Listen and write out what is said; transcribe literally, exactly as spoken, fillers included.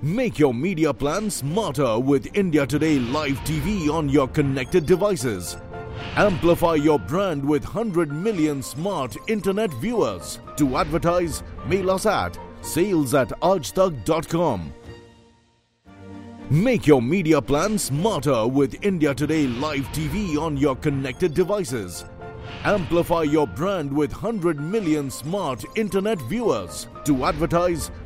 Make your media plan smarter with India Today Live T V on your connected devices. Amplify your brand with one hundred million smart internet viewers. To advertise, mail us at sales at aajtak dot com. Make your media plan smarter with India Today Live T V on your connected devices. Amplify your brand with one hundred million smart internet viewers. To advertise,